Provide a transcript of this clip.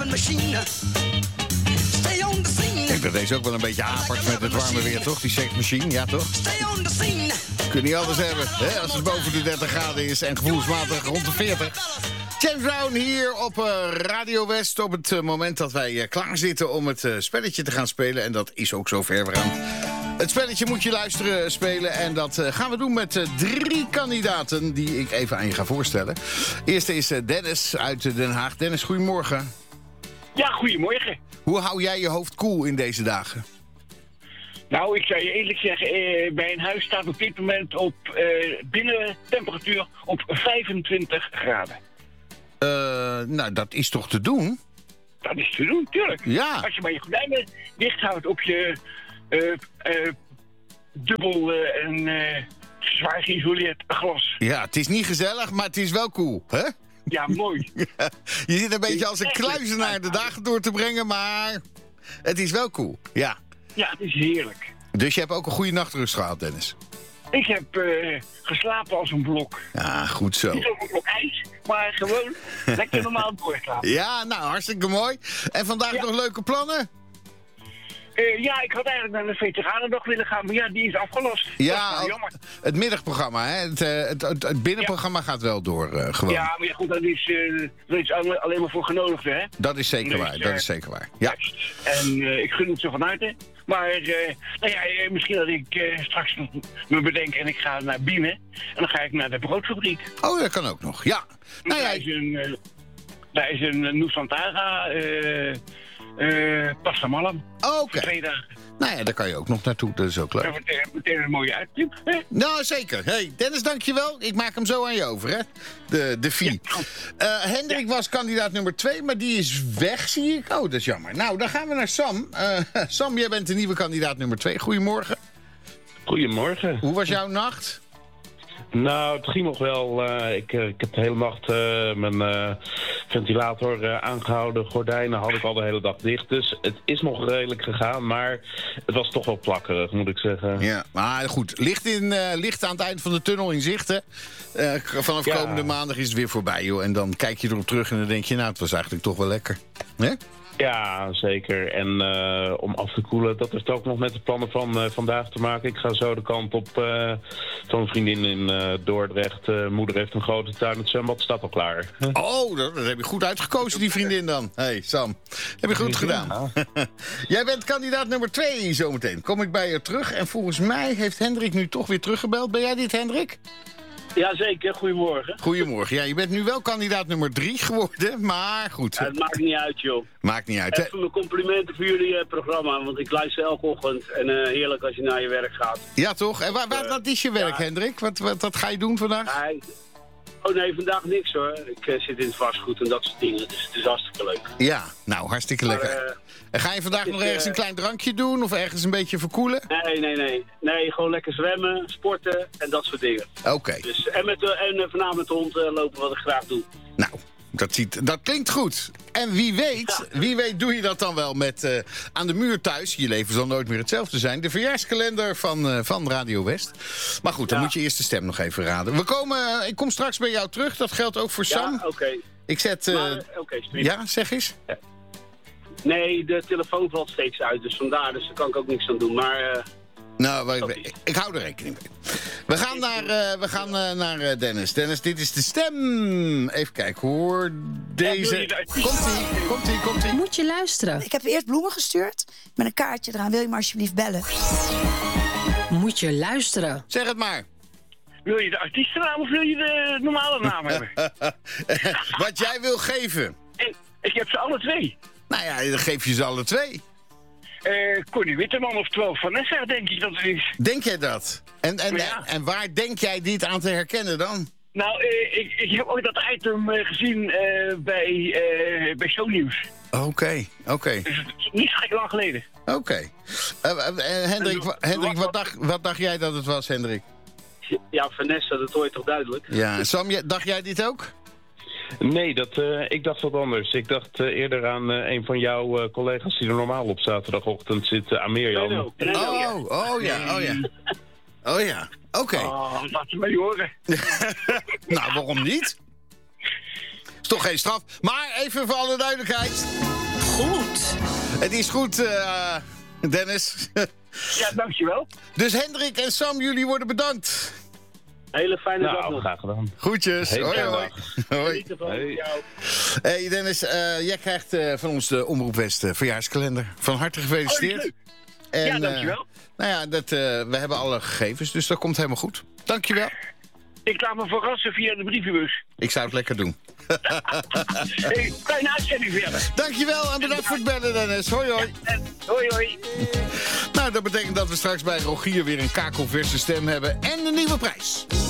Ik denk dat deze ook wel een beetje apart met het warme weer, toch? Die Sex Machine, ja toch? Kun je niet alles hebben, hè? Als het boven de 30 graden is en gevoelsmatig rond de 40. James Brown hier op Radio West op het moment dat wij klaar zitten om het spelletje te gaan spelen. En dat is ook zover. We gaan het spelletje Moet je luisteren spelen. En dat gaan we doen met 3 kandidaten die ik even aan je ga voorstellen. Eerste is Dennis uit Den Haag. Dennis, goedemorgen. Ja, goedemorgen. Hoe hou jij je hoofd koel in deze dagen? Nou, ik zou je eerlijk zeggen, bij een huis staat op dit moment op binnentemperatuur op 25 graden. Nou, dat is toch te doen? Dat is te doen, tuurlijk. Ja. Als je maar je gordijnen dicht houdt op je dubbel en zwaar geïsoleerd glas. Ja, het is niet gezellig, maar het is wel cool, hè? Ja, mooi. Je zit een beetje als een kluizenaar de dagen door te brengen, maar het is wel cool, ja. Ja, het is heerlijk. Dus je hebt ook een goede nachtrust gehad, Dennis? Ik heb geslapen als een blok. Ja, goed zo. Niet als een blok ijs, maar gewoon lekker normaal doorslapen. Ja, nou, hartstikke mooi. En vandaag nog leuke plannen? Ja, ik had eigenlijk naar de Veteranendag willen gaan, maar ja, die is afgelast. Ja, dat is jammer. Het middagprogramma, hè? Het binnenprogramma gaat wel door, gewoon. Ja, maar ja, goed, dat is alleen maar voor genodigden, hè? Dat is zeker dus, waar, dat is zeker waar. Ja. En ik gun het zo van harte. Maar nou ja, misschien dat ik straks me bedenk en ik ga naar binnen. En dan ga ik naar de broodfabriek. Oh, dat kan ook nog, ja. Nou, daar is een Nusantara pasta malam. Oké. 2 dagen. Nou ja, daar kan je ook nog naartoe, dat is ook leuk. Dat wordt meteen een mooie uittip, hè? Nou, zeker. Hey, Dennis, dankjewel. Ik maak hem zo aan je over, hè? De vie. Ja. Hendrik was kandidaat nummer 2, maar die is weg, zie ik. Oh, dat is jammer. Nou, dan gaan we naar Sam. Sam, jij bent de nieuwe kandidaat nummer 2. Goedemorgen. Goedemorgen. Hoe was jouw nacht? Nou, het ging nog wel. Ik heb de hele nacht mijn ventilator aangehouden. Gordijnen had ik al de hele dag dicht. Dus het is nog redelijk gegaan. Maar het was toch wel plakkerig, moet ik zeggen. Ja, maar goed. Licht aan het eind van de tunnel in zicht, hè? Vanaf komende maandag is het weer voorbij, joh. En dan kijk je erop terug en dan denk je, nou, het was eigenlijk toch wel lekker. Hè? Ja, zeker. En om af te koelen, dat heeft ook nog met de plannen van vandaag te maken. Ik ga zo de kant op van een vriendin in Dordrecht. Moeder heeft een grote tuin, het zwembad staat al klaar. Oh, dat heb je goed uitgekozen, die vriendin dan. Hey, Sam. Heb je goed gedaan. Jij bent kandidaat nummer 2 zometeen. Kom ik bij je terug. En volgens mij heeft Hendrik nu toch weer teruggebeld. Ben jij dit, Hendrik? Jazeker, goedemorgen. Goedemorgen. Ja, je bent nu wel kandidaat nummer 3 geworden, maar goed. Ja, het maakt niet uit, joh. Maakt niet uit. Even mijn complimenten voor jullie programma, want ik luister elke ochtend. En heerlijk als je naar je werk gaat. Ja, toch? En wat is je werk, Hendrik? Wat ga je doen vandaag? Nee, vandaag niks hoor. Ik zit in het vastgoed en dat soort dingen, dus het is hartstikke leuk. Ja, nou, hartstikke lekker. En ga je vandaag nog ergens een klein drankje doen of ergens een beetje verkoelen? Nee, gewoon lekker zwemmen, sporten en dat soort dingen. Oké. Dus, en vanavond met de hond lopen wat ik graag doe. Nou, dat klinkt goed. En wie weet doe je dat dan wel met aan de muur thuis. Je leven zal nooit meer hetzelfde zijn. De verjaarskalender van Radio West. Maar goed, dan moet je eerst de stem nog even raden. Ik kom straks bij jou terug. Dat geldt ook voor Sam. Ja, oké. Ik zet... ja, zeg eens. Ja. Nee, de telefoon valt steeds uit. Dus vandaar, dus daar kan ik ook niks aan doen. Maar... Nou, ik hou er rekening mee. We gaan naar Dennis. Dennis, dit is de stem. Even kijken hoor. Deze. Komt-ie. Moet je luisteren. Ik heb eerst bloemen gestuurd met een kaartje eraan. Wil je me alsjeblieft bellen? Moet je luisteren. Zeg het maar. Wil je de artiestennaam of wil je de normale naam hebben? Wat jij wil geven. Ik heb ze alle 2. Nou ja, dan geef je ze alle 2. Connie Witteman of 12 Vanessa, denk ik dat het is. Denk jij dat? En waar denk jij dit aan te herkennen dan? Nou, ik heb ooit dat item gezien bij Shownieuws. Oké. Dus het is niet zo lang geleden. Oké. Hendrik, wat dacht jij dat het was, Hendrik? Ja, Vanessa, dat hoor je toch duidelijk? Ja, Sam, dacht jij dit ook? Nee, ik dacht wat anders. Ik dacht eerder aan een van jouw collega's die er normaal op zaterdagochtend zit, Amirjan. Oh ja, oké. Laat je mij horen. Nou, waarom niet? Is toch geen straf. Maar even voor alle duidelijkheid. goed. Het is goed, Dennis. Ja, dankjewel. Dus Hendrik en Sam, jullie worden bedankt. Hele fijne dag Nou, nog. graag gedaan. Groetjes. Hele Hoi, fijne hoi. Hoi. Geniet ervan. Hey. Ciao. Hey Dennis, jij krijgt van ons de Omroep West verjaarskalender. Van harte gefeliciteerd. leuk. En, Ja, dankjewel. Nou ja, we hebben alle gegevens, dus dat komt helemaal goed. Dankjewel. Ik laat me verrassen via de brievenbus. Ik zou het lekker doen. Hey, fijne uitzending verder. Dankjewel en bedankt voor het bellen, Dennis. Hoi, hoi. En hoi, hoi. Nou, dat betekent dat we straks bij Rogier weer een kakelverse stem hebben en een nieuwe prijs.